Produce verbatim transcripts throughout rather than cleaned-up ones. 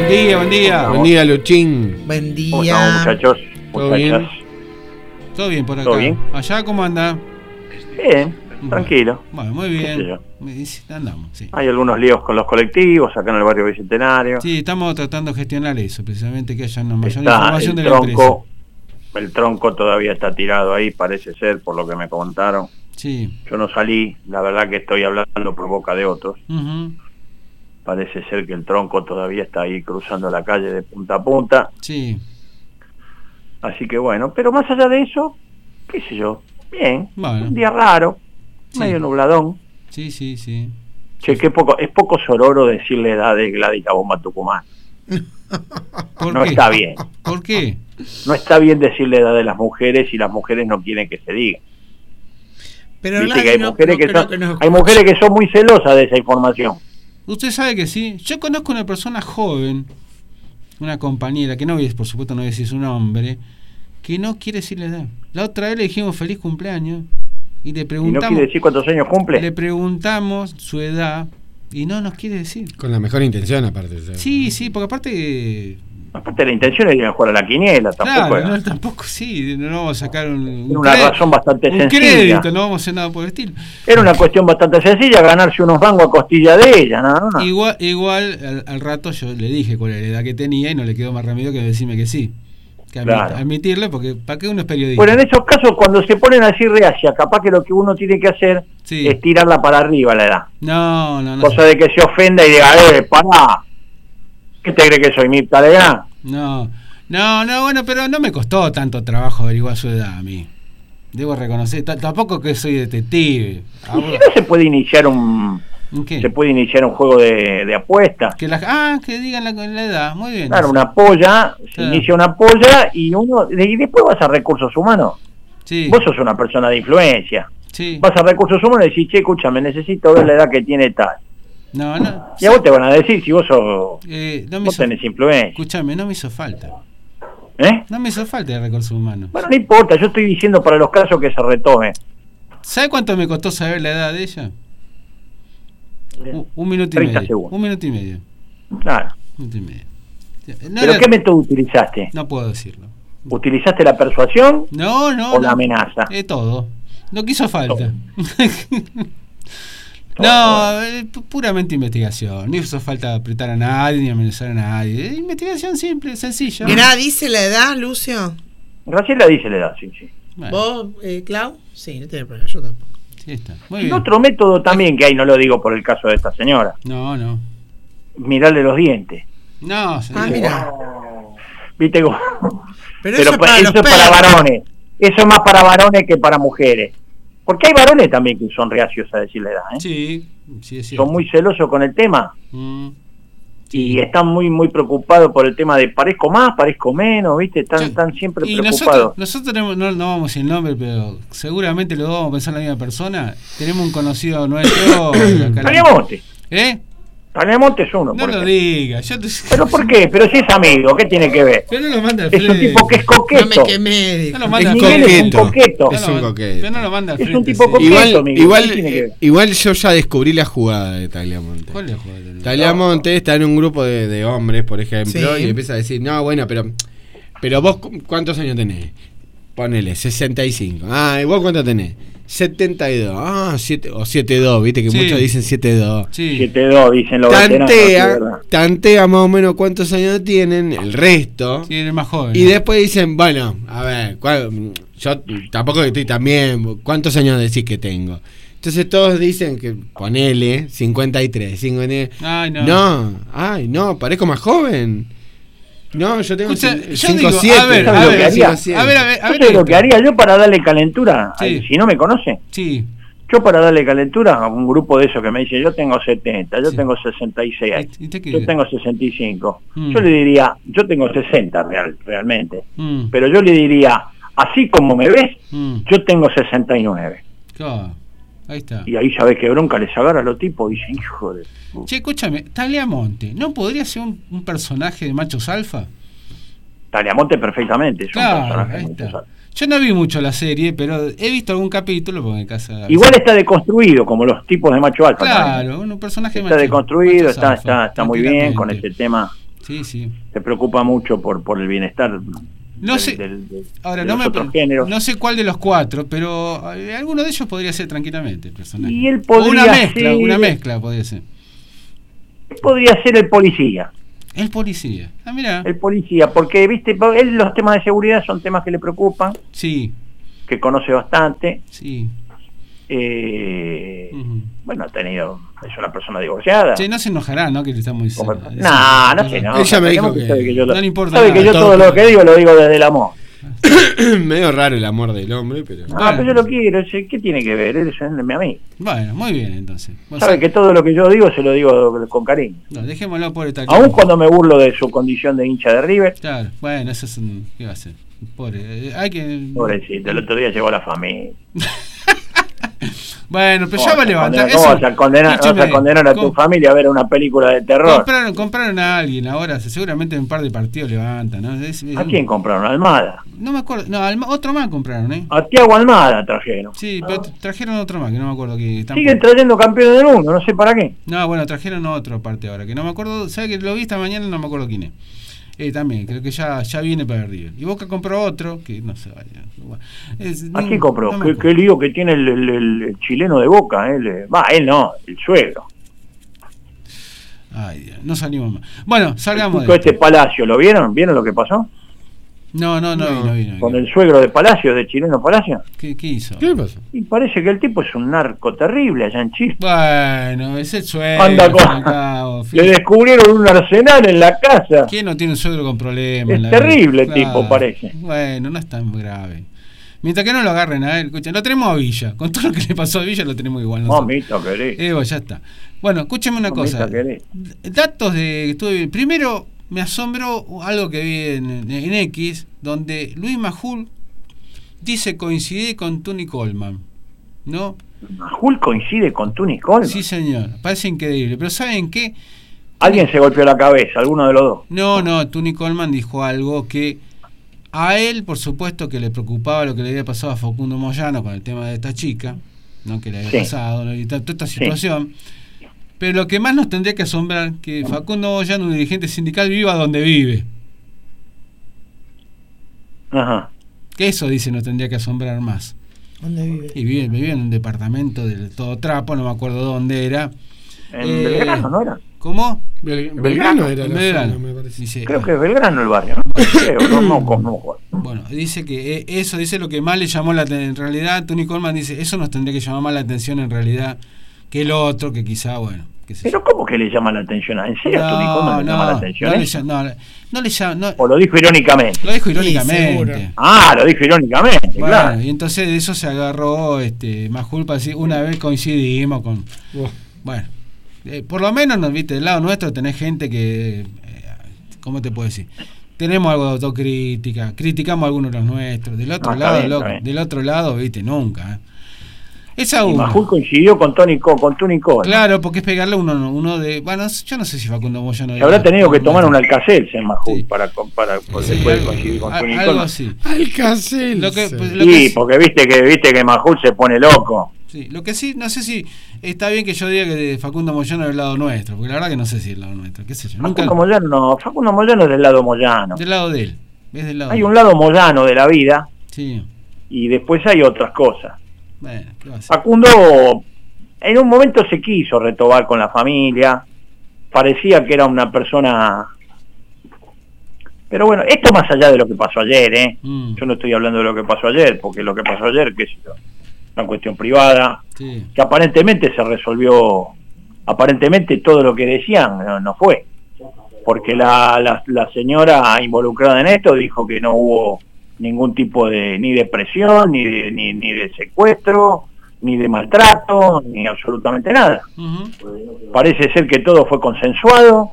Buen día, buen día. Buen día, Luchín. Buen día. ¿Cómo estamos, muchachos? ¿Todo Muchachas. bien? Todo bien por acá. ¿Todo bien? ¿Allá cómo anda? Bien, tranquilo. Bueno, muy ¿Qué sé bien. yo? Me dice, andamos, sí. Hay algunos líos con los colectivos acá en el barrio Bicentenario. Sí, estamos tratando de gestionar eso, precisamente que haya una mayor Está información el de la empresa. tronco, el tronco todavía está tirado ahí, parece ser, por lo que me contaron. Sí. Yo no salí, la verdad que estoy hablando por boca de otros. Uh-huh. Parece ser que el tronco todavía está ahí cruzando la calle de punta a punta. Sí. Así que bueno, pero más allá de eso, qué sé yo, bien, Bueno. un día raro, Sí. medio nubladón. Sí, sí, sí. Che, qué poco, es poco sororo decirle edad de Gladys la Bomba Tucumán. ¿Por No qué? está bien. ¿Por qué? No está bien decirle edad de las mujeres y las mujeres no quieren que se diga. Pero Viste Gladys que hay no- mujeres no que creo son, que nos hay mujeres que son muy celosas de esa información. Usted sabe que sí. Yo conozco una persona joven, una compañera, que no voy, por supuesto no voy a decir su nombre, que no quiere decirle edad. La otra vez le dijimos feliz cumpleaños y le Y no preguntamos, quiere decir cuántos años cumple. le preguntamos su edad y no nos quiere decir. Con la mejor intención, aparte. o sea. Sí, sí, porque aparte, Aparte la intención es ir a jugar a la quiniela, tampoco claro, era. no, tampoco sí, no vamos a sacar un, un Era una cre- razón bastante un sencilla. crédito, no vamos a hacer nada por el estilo. Era una cuestión bastante sencilla, ganarse unos rangos a costilla de ella, nada más. Igual, igual al, al rato yo le dije cuál era la edad que tenía y no le quedó más remedio que decirme que sí. Que admit- Claro. admitirle, porque ¿para qué uno es periodista? Bueno, en esos casos, cuando se ponen así reacia, capaz que lo que uno tiene que hacer Sí. es tirarla para arriba la edad. No, no, no. Cosa de que se ofenda y diga, eh, pará, ¿qué te cree que soy, Mirta Legrand? No, no, no, bueno, pero no me costó tanto trabajo averiguar su edad a mí. Debo reconocer, t- tampoco que soy detective. Y si no se puede iniciar un ¿Qué? se puede iniciar un juego de, de apuestas. Que la, ah, que digan la, la edad, muy bien. Claro, una polla, se Claro. inicia una polla y uno y después vas a recursos humanos. Sí, Vos sos una persona de influencia. sí. Vas a recursos humanos y decís, che, escúchame, necesito ver la edad que tiene tal. No, no. Y a vos te van a decir si vos sos, Eh, no me vos hizo, tenés influencia. escúchame, no me hizo falta. ¿Eh? No me hizo falta de recursos humanos. Bueno, no importa, yo estoy diciendo para los casos que se retomen. ¿Sabe cuánto me costó saber la edad de ella? Un, un minuto y treinta medio. segundos. Un minuto y medio. Claro. Un minuto y medio. No, ¿Pero era- qué método utilizaste? no puedo decirlo. ¿Utilizaste la persuasión No, no. o no. la amenaza? Eh, todo. Lo que hizo falta. Todo. no, eh, pu- puramente investigación. No hizo falta apretar a nadie ni amenazar a nadie. Eh, investigación simple, sencilla. Mirá, dice la edad, Lucio. Graciela dice la edad, sí, sí. Bueno, ¿Vos, eh, Clau? Sí, no tiene problema, yo tampoco. sí está. Muy Y bien. otro método también que hay, no lo digo por el caso de esta señora, No, no. mirarle los dientes. No, señor. Ah, mira. ¿Viste cómo? Pero, Pero eso es para eso los es para perros. varones. Eso es más para varones que para mujeres. Porque hay varones también que son reacios a decir la edad, ¿eh? Sí, sí, es cierto. Son muy celosos con el tema Mm. y están muy muy preocupados por el tema de parezco más, parezco menos, ¿viste? Están, Yo- están siempre y preocupados. nosotros, nosotros tenemos, no, no vamos a decir el nombre, pero seguramente lo vamos a pensar la misma persona. Tenemos un conocido nuestro. acá- Tagliamonte. ¿Eh? Tagliamonte es uno. No por lo ejemplo. diga. Yo te... ¿Pero por qué? Pero si es amigo, ¿qué tiene que ver? Pero no lo manda al Es un frente. tipo que es No me coqueto. quemé, dijo. No lo manda Es al Miguel es frente. un coqueto. Es No lo- un coqueto. Pero no lo manda al Es un frente, tipo sí. coqueto. Igual, Miguel, igual, ¿qué tiene que ver? eh, igual yo ya descubrí la jugada de Tagliamonte. ¿Cuál es el juego? Tagliamonte está en un grupo de, de hombres, por ejemplo, Sí. y empieza a decir, no, bueno, pero pero vos, cu- ¿cuántos años tenés? Ponele, sesenta y cinco. Ah, ¿y vos cuánto tenés? setenta y dos. Ah, siete, o setenta y dos, viste que Sí. muchos dicen setenta y dos. Sí. siete dos dicen los veteranos. sí, Tantea, ¿verdad? tantea más o menos cuántos años tienen, el resto. Sí, eres más joven. Y después dicen, bueno, a ver, ¿cuál- yo tampoco estoy tan bien, ¿cuántos años decís que tengo? Entonces todos dicen que ponele cincuenta y tres, cincuenta y tres. Ay, no. No, ay, no, parezco más joven. No, yo tengo Escucha, yo cinco digo, siete. a ver, ¿sabes a lo ver, que haría? a ver, a ver, a ver. ¿Sabes lo esto. que haría yo para darle calentura? Sí. Ay, si no me conoce, Sí. yo para darle calentura a un grupo de esos que me dice, yo tengo setenta, yo Sí. tengo sesenta y seis, ¿Y usted qué yo dice? tengo sesenta y cinco. Mm. Yo le diría, yo tengo sesenta real, realmente, Mm. pero yo le diría, así como me ves, Mm. yo tengo sesenta y nueve. Claro. Ahí está. Y ahí sabés que bronca les agarra a los tipos y dicen, hijo de... Che, escúchame, Tagliamonte, ¿no podría ser un, un personaje de machos alfa? Tagliamonte perfectamente, es un Claro, personaje ahí muy está. pesado. Yo no vi mucho la serie, pero he visto algún capítulo porque en casa... Igual está deconstruido, como los tipos de macho alfa. también. Claro, un personaje Está macho- deconstruido, machos está, alfa, está, está muy bien con tranquilamente. ese tema. Sí, sí. Se preocupa mucho por, por el bienestar. No del, sé, del, del, ahora de no los me otros géneros. no sé cuál de los cuatro, pero eh, alguno de ellos podría ser tranquilamente el personaje. Y él O podría una mezcla, ser, una mezcla podría ser. podría ser el policía. El policía. Ah, mira. El policía, porque viste, él los temas de seguridad son temas que le preocupan, Sí, que conoce bastante. sí. Eh, Ujú. Bueno, ha tenido, es una persona divorciada. Che, no se enojará, ¿no? Que le estamos Como- diciendo. No, no sé, no. Ella me dijo Sabemos que sabe yo lo- no le importa sabe nada, que yo todo todo lo claro. que digo lo digo desde el amor. Medio raro el amor del hombre, pero. Ah, pero yo lo quiero, sé, ¿qué tiene que ver? Él es mi amigo. Bueno, muy bien, entonces. Vos Sabe sabés- que todo lo que yo digo se lo digo con cariño. No, dejémoslo por esta Aún cuando me burlo de su condición de hincha de River. Claro, bueno, eso es un... ¿Qué va a ser? Pobre, eh, hay que... Pobrecito, el otro día llegó la familia. Bueno, pero ¿Cómo ya va a vas a levantar... condenar- ¿Cómo eso- vas a condenar, vas a, escúcheme, condenar a tu com- familia a ver una película de terror? Compraron, compraron a alguien ahora, seguramente en un par de partidos levantan, ¿no? Es- es- ¿A quién compraron? Almada. No me acuerdo, no, Alma- otro más compraron, ¿eh? A Tiago Almada trajeron. Sí, pero tra- trajeron otro más, que no me acuerdo que... tampoco- Siguen trayendo campeones del mundo, no sé para qué. No, bueno, trajeron otro aparte ahora, que no me acuerdo, ¿sabe que lo vi esta mañana? No me acuerdo quién es. Eh, también, creo que ya, ya viene para River. Y Boca compró otro, que no se vaya. Es- ¿A no- quién compró? no me ¿Qué, acuerdo. qué lío que tiene el, el- el- el chileno de Boca. Él, eh. Va, él no, el suegro. Ay, Dios, no salimos más. Bueno, salgamos Chico, de este esto. Palacio, ¿lo vieron? ¿Vieron lo que pasó? No, no, no, No. vi, no vi, no vi. Con el suegro de Palacio, de chileno Palacio. ¿Qué, qué hizo? ¿Qué le pasó? Y parece que el tipo es un narco terrible allá en Chile. Bueno, es el suegro. Anda al con- fin y al cabo, fin. Le descubrieron un arsenal en la casa. ¿Quién no tiene un suegro con problemas? Es en la terrible vida? el tipo, parece. Bueno, no es tan grave. Mientras que no lo agarren a él, escuchen, lo tenemos a Villa. Con todo lo que le pasó a Villa lo tenemos igual. nosotros. Mamita querés. Eh, bueno, ya está. Bueno, escúcheme una Mamita cosa. querés. Datos de... Estuve, primero, me asombró algo que vi en, en X, donde Luis Majul dice coincidir con Tony Coleman. ¿No? Majul coincide con Tony Coleman. Sí, señor. Parece increíble. Pero ¿saben qué? Alguien se golpeó la cabeza, alguno de los dos. No, no, Tony Coleman dijo algo que a él, por supuesto, que le preocupaba lo que le había pasado a Facundo Moyano con el tema de esta chica, ¿no? Que le había Sí. pasado, ¿no? Y toda esta Sí. situación. Pero lo que más nos tendría que asombrar que Facundo Moyano, un dirigente sindical, viva donde vive. Ajá. Que eso, dice, nos tendría que asombrar más. ¿Dónde vive? Y vive, vive en un departamento del todo trapo, no me acuerdo dónde era. En Eh, Belgrano, ¿no era? ¿Cómo? Bel- Belgrano. Belgrano era En la Belgrano. zona, me parece. Dice, Creo que es Belgrano el barrio, ¿no? Creo, no, no, no, no, no. Bueno, dice que eh, eso, dice lo que más le llamó la atención. En realidad, Tony Coleman dice, eso nos tendría que llamar más la atención en realidad que el otro, que quizá, bueno, qué sé Pero yo. ¿cómo que le llama la atención? ¿En serio a Tony Coleman le llama la atención no, le eso? llama, no, no le llama, no, ¿O lo dijo irónicamente? lo dijo Sí, irónicamente. seguro. Ah, lo dijo irónicamente, Bueno, claro. y entonces de eso se agarró este Majul para decir, una vez coincidimos con... Oh, Bueno, eh, por lo menos, nos viste, del lado nuestro tenés gente que, eh, ¿cómo te puedo decir? Tenemos algo de autocrítica, criticamos a algunos de los nuestros. Del otro No, está lado, bien, loco, está bien. del otro lado, viste, nunca. ¿eh? Esa Y una. Majul coincidió con Tony Co, con Tony Coleman. Claro, porque es pegarle uno, uno de. Bueno, yo no sé si Facundo Moyano. Se habrá tenido que tomar un Alcacel en Majul Sí. para, para, para Sí, después algo, coincidir con a- Tony algo Coleman. así. Alcacel. Lo que, pues, lo Sí, que, porque viste que viste que Majul se pone loco. sí, lo que sí, no sé si está bien que yo diga que de Facundo Moyano es del lado nuestro, porque la verdad que no sé si es del lado nuestro, qué sé yo. Nunca, Facundo Moyano no, Facundo Moyano es del lado Moyano. del lado de él. Es del lado Hay de él. un lado Moyano de la vida Sí, y después hay otras cosas. bueno, ¿qué va a hacer? Facundo en un momento se quiso retobar con la familia, parecía que era una persona... Pero bueno, esto más allá de lo que pasó ayer, ¿eh? Mm, Yo no estoy hablando de lo que pasó ayer, porque lo que pasó ayer, que es una cuestión privada, sí, que aparentemente se resolvió, aparentemente todo lo que decían no, no fue, porque la, la, la señora involucrada en esto dijo que no hubo ningún tipo de, ni de presión, ni de, ni, ni de secuestro, ni de maltrato, ni absolutamente nada. ujú, Parece ser que todo fue consensuado,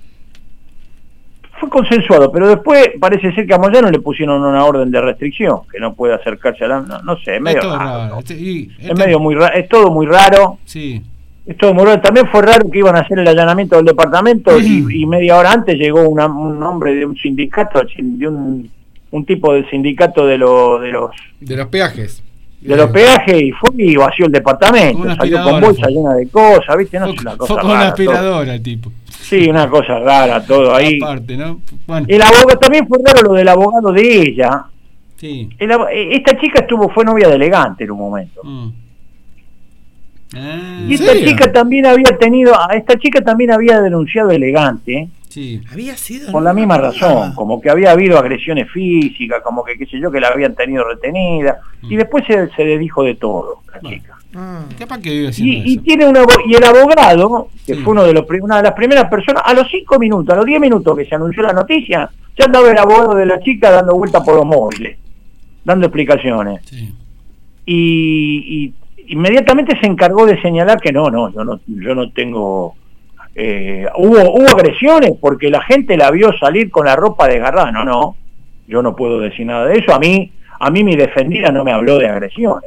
fue consensuado, pero después parece ser que a Moyano le pusieron una orden de restricción, que no puede acercarse a la... No, no sé, es medio es todo raro, raro. ¿no? Este- y- Es este- medio muy raro, es todo muy raro. Sí, Es todo muy raro. También fue raro que iban a hacer el allanamiento del departamento y, y media hora antes llegó una, un hombre de un sindicato, de un, un tipo del sindicato de, lo, de los De los peajes. de los peajes y fue y vació el departamento, Una salió con aspiradora, bolsa fue. llena de cosas, ¿viste? No Fue, es una fue cosa con una rara. aspiradora el tipo. todo. Sí, una cosa rara, todo ahí. Aparte, ¿no? Bueno, El abogado, también fue raro lo del abogado de ella. sí. El abo- esta chica estuvo fue novia de Elegante en un momento. Mm. Ah, Y ¿En esta serio? chica también había tenido, a esta chica también había denunciado a Elegante sí. Había sido. por la ¿no? misma Ah. razón, como que había habido agresiones físicas, como que qué sé yo, que la habían tenido retenida, y Mm. después se, se le dijo de todo, la Bueno. chica. Ah. Capaz que vive haciendo Y, y eso. tiene un abo- y el abogado, que Sí. fue uno de los, pri- una de las primeras personas, a los cinco minutos, a los diez minutos que se anunció la noticia, ya andaba el abogado de la chica dando vueltas por los móviles, dando explicaciones. Sí. Y, y inmediatamente se encargó de señalar que no, no, yo no, yo no tengo... eh, hubo, hubo agresiones porque la gente la vio salir con la ropa desgarrada. No, no, yo no puedo decir nada de eso. A mí, a mí mi defendida no me habló de agresiones.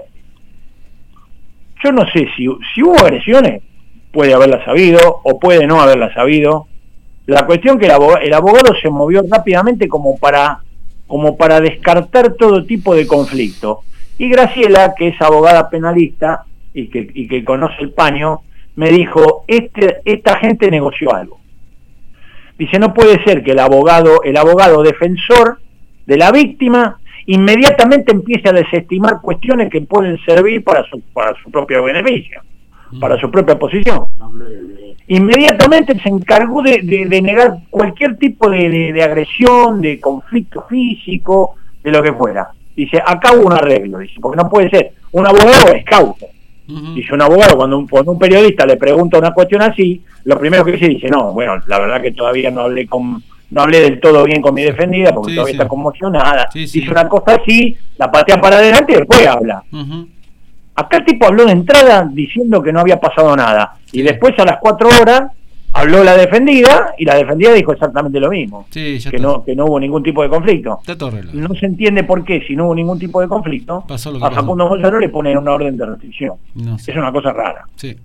Yo no sé si, si hubo agresiones, puede haberlas sabido o puede no haberlas sabido. La cuestión que el abogado, el abogado se movió rápidamente como para, como para descartar todo tipo de conflicto. Y Graciela, que es abogada penalista y que, y que conoce el paño, me dijo, este, esta gente negoció algo. Dice, no puede ser que el abogado, el abogado defensor de la víctima inmediatamente empiece a desestimar cuestiones que pueden servir para su, para su propio beneficio, para su propia posición. Inmediatamente se encargó de, de, de negar cualquier tipo de, de, de agresión, de conflicto físico, de lo que fuera. Dice, acá hubo un arreglo, dice, porque no puede ser. Un abogado es cauto. Ujú. Dice un abogado, cuando un, cuando un periodista le pregunta una cuestión así, lo primero que dice, dice, no, bueno, la verdad que todavía no hablé con no hablé del todo bien con mi defendida, porque Sí, todavía sí. está conmocionada. Sí, sí. Dice una cosa así, la patea para adelante y después habla. Ujú. Acá el tipo habló de entrada diciendo que no había pasado nada. Y Sí. después a las cuatro horas habló la defendida y la defendida dijo exactamente lo mismo. Sí, ya Que está. no, que no hubo ningún tipo de conflicto. Está todo arreglado. No se entiende por qué, si no hubo ningún tipo de conflicto, Pasó lo que a pasó. Facundo Gonzalo le ponen una orden de restricción. No sé. Es una cosa rara. Sí.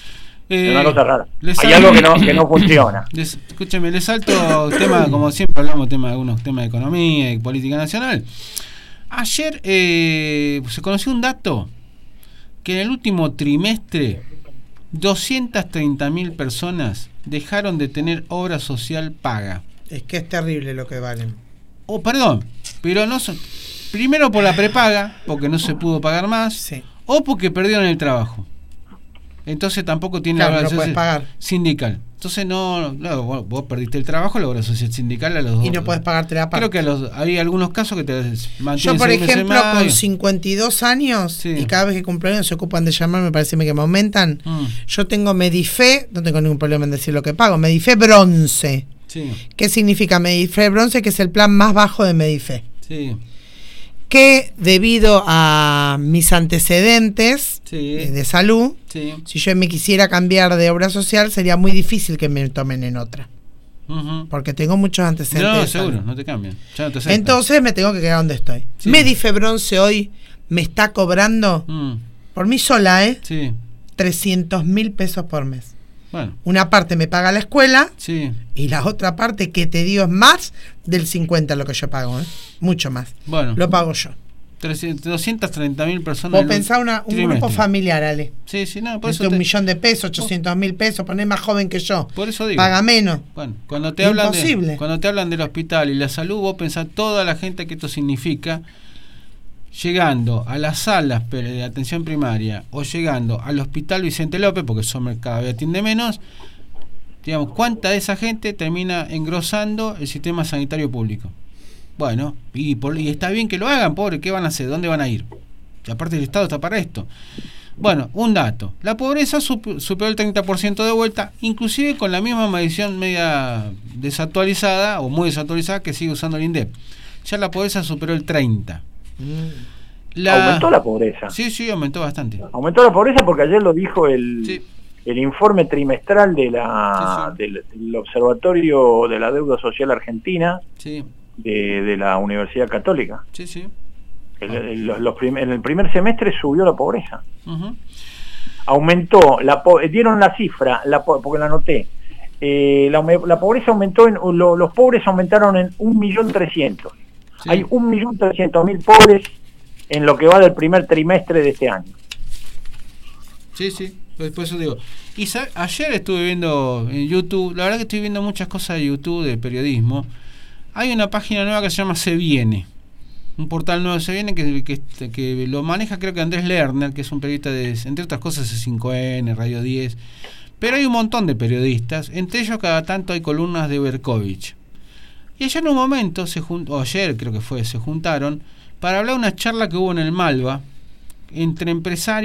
Es una cosa rara. les Hay salto- algo que no, que no funciona. Les- escúcheme, le salto tema, como siempre hablamos, tema de algunos temas de economía y política nacional. Ayer eh, se conoció un dato que en el último trimestre doscientas treinta mil personas dejaron de tener obra social paga. Es que es terrible lo que valen. Oh, perdón, pero no son. Primero por la prepaga, porque no se pudo pagar más, Sí. o porque perdieron el trabajo. Entonces tampoco tiene Claro, la obra no social puedes pagar. sindical. Entonces no, no, vos vos perdiste el trabajo, la obra social sindical a los dos. Y no puedes pagarte la parte. Creo que a los, hay algunos casos que te mantienen Yo, por seis meses ejemplo, más con y- cincuenta y dos años, Sí. y cada vez que cumplo años se ocupan de llamarme, parece que me aumentan. Mm, Yo tengo Medife, no tengo ningún problema en decir lo que pago, Medife bronce. sí, ¿Qué significa Medife bronce? Que es el plan más bajo de Medife. sí, Que debido a mis antecedentes sí, eh, de salud, sí. si yo me quisiera cambiar de obra social, sería muy difícil que me tomen en otra. Ujú. Porque tengo muchos antecedentes. No, de seguro, salud. no te cambian. Ya no te aceptan. Entonces me tengo que quedar donde estoy. Sí. Medife bronce hoy me está cobrando, Mm, por mí sola, ¿eh? sí, trescientos mil pesos por mes. bueno, Una parte me paga la escuela sí, y la otra parte, que te digo, es más del cincuenta lo que yo pago, ¿eh? Mucho más. bueno. Lo pago yo. trescientos, doscientas treinta mil personas. Vos en un pensá una, un trimestre. grupo familiar, Ale. Sí, sí, no, por eso, Este, un te, millón de pesos, ochocientos mil pesos, ponés más joven que yo. por eso digo. Paga menos. Bueno, cuando te hablan de, Imposible. cuando te hablan del hospital y la salud, vos pensás toda la gente que esto significa llegando a las salas de atención primaria o llegando al hospital Vicente López, porque son cada vez atiende menos, digamos, cuánta de esa gente termina engrosando el sistema sanitario público. Bueno, y, por, y está bien que lo hagan, pobre, ¿qué van a hacer? ¿Dónde van a ir? Y aparte el Estado está para esto. Bueno, un dato. La pobreza sup- superó el treinta por ciento de vuelta, inclusive con la misma medición media desactualizada o muy desactualizada que sigue usando el INDEP. Ya la pobreza superó el treinta por ciento. La... Aumentó la pobreza. Sí, sí, aumentó bastante. Aumentó la pobreza porque ayer lo dijo el, Sí. el informe trimestral de la, Sí, Del, del Observatorio de la Deuda Social Argentina Sí, de, de la Universidad Católica. sí, sí. El- el- los- los prim- en el primer semestre subió la pobreza. Ujú. Aumentó, la po- dieron la cifra, la po- porque la anoté. Eh, la, hume- la pobreza aumentó, en lo- los pobres aumentaron en un millón trescientos. Sí. Hay un millón trescientos mil pobres en lo que va del primer trimestre de este año. Sí, sí, pues por eso digo. Y sabe, ayer estuve viendo en YouTube, la verdad que estoy viendo muchas cosas de YouTube, de periodismo. Hay una página nueva que se llama Se Viene, un portal nuevo Se Viene que, que, que lo maneja creo que Andrés Lerner, que es un periodista de, entre otras cosas, C cinco N, Radio diez. Pero hay un montón de periodistas, entre ellos cada tanto hay columnas de Berkovich. Y ayer en un momento, se juntó, o ayer creo que fue, se juntaron para hablar de una charla que hubo en el Malva entre empresarios